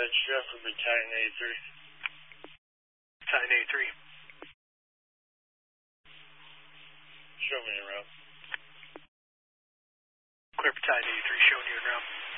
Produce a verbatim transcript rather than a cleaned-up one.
Dispatch, Jeff would be Titan A three. Titan A three. Show me around. Clear for Titan A three, showing you around.